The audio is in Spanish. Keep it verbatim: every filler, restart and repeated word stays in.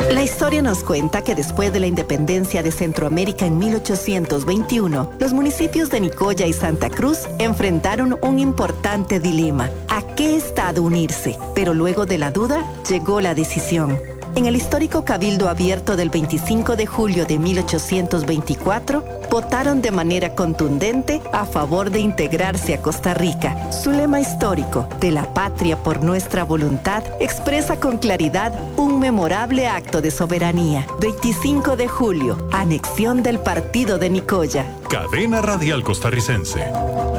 La historia nos cuenta que después de la independencia de Centroamérica en mil ochocientos veintiuno, los municipios de Nicoya y Santa Cruz enfrentaron un importante dilema: ¿a qué estado unirse? Pero luego de la duda, llegó la decisión. En el histórico Cabildo Abierto del veinticinco de julio de mil ochocientos veinticuatro, votaron de manera contundente a favor de integrarse a Costa Rica. Su lema histórico, de la patria por nuestra voluntad, expresa con claridad un memorable acto de soberanía. veinticinco de julio, anexión del partido de Nicoya. Cadena Radial Costarricense.